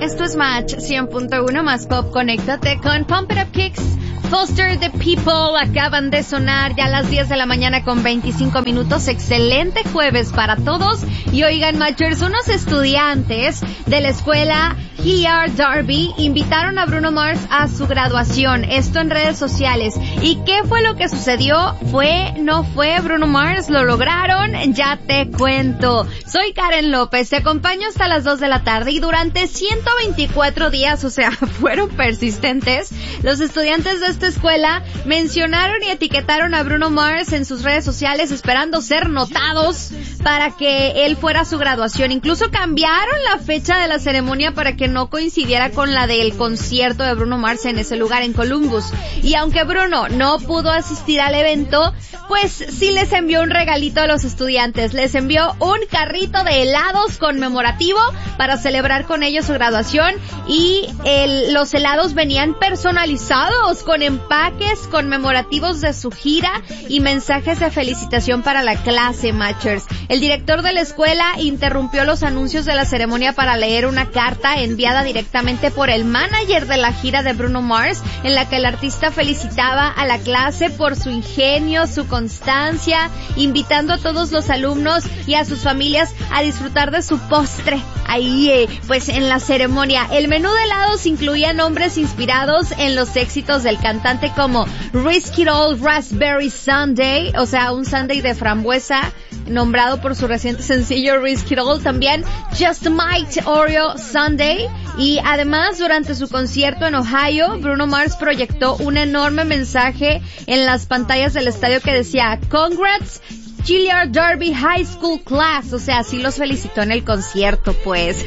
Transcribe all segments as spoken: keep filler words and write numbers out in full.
Esto es Match cien punto uno más Pop. Conéctate con Pump It Up Kicks. Foster the People acaban de sonar ya a las diez de la mañana con veinticinco minutos. Excelente jueves para todos. Y oigan, Matchers, unos estudiantes de la escuela G R Darby invitaron a Bruno Mars a su graduación. Esto en redes sociales. ¿Y qué fue lo que sucedió? ¿Fue? ¿No fue Bruno Mars? ¿Lo lograron? Ya te cuento. Soy Karen López, te acompaño hasta las dos de la tarde y durante ciento veinticuatro días, o sea, fueron persistentes, los estudiantes de esta escuela mencionaron y etiquetaron a Bruno Mars en sus redes sociales esperando ser notados para que él fuera a su graduación. Incluso cambiaron la fecha de la ceremonia para que no coincidiera con la del concierto de Bruno Mars en ese lugar en Columbus. Y aunque Bruno no pudo asistir al evento, pues sí les envió un regalito a los estudiantes. Les envió un carrito de helados conmemorativo para celebrar con ellos su graduación y el, los helados venían personalizados con empaques conmemorativos de su gira y mensajes de felicitación para la clase, Matchers. El director de la escuela interrumpió los anuncios de la ceremonia para leer una carta enviada directamente por el manager de la gira de Bruno Mars, en la que el artista felicitaba a la clase por su ingenio, su constancia, invitando a todos los alumnos y a sus familias a disfrutar de su postre. Ahí, eh, pues en la ceremonia, el menú de helados incluía nombres inspirados en los éxitos del cantante como Risk It All Raspberry Sundae, o sea, un sundae de frambuesa, nombrado por su reciente sencillo Risk It All, también Just Might Oreo Sundae, y además durante su concierto en Ohio, Bruno Mars proyectó un enorme mensaje en las pantallas del estadio que decía Congrats Gilliard Darby High School Class, o sea, sí los felicitó en el concierto, pues.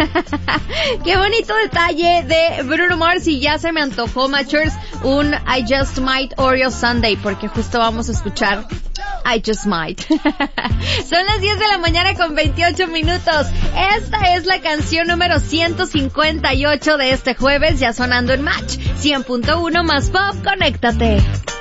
Qué bonito detalle de Bruno Mars, y ya se me antojó, Matchers, un I Just Might Oreo Sundae, porque justo vamos a escuchar I Just Might. Son las diez de la mañana con veintiocho minutos. Esta es la canción número ciento cincuenta y ocho de este jueves, ya sonando en Match cien punto uno más Pop. Conéctate.